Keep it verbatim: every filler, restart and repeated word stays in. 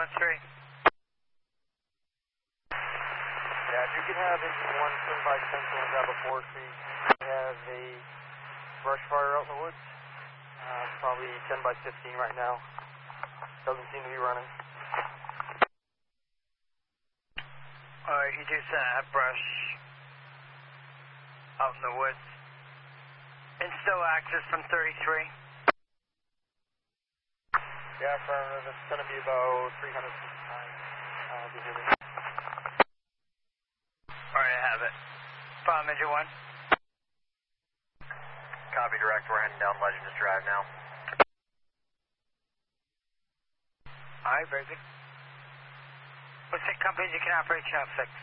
one three. Yeah, if you could have engine one ten by ten, someone grab a four seat. We have a brush fire out in the woods. Uh, probably ten by fifteen right now. Doesn't seem to be running. Alright, you do send that brush out in the woods. Insto access from thirty-three. Yeah, affirmative. It's going to be about three hundred feet behind. Uh, the unit. Alright, I have it. Bomb engine one. Copy, direct. We're heading down Legends Drive now. Alright, very good. What's the companies you can operate channel six?